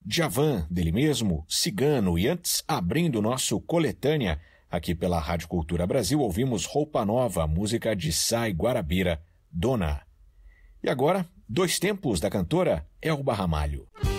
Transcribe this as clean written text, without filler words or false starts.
Djavan, dele mesmo, Cigano, e antes, abrindo o nosso Coletânea, aqui pela Rádio Cultura Brasil, ouvimos Roupa Nova, música de Sai Guarabira, Dona. E agora, Dois Tempos, da cantora Elba Ramalho.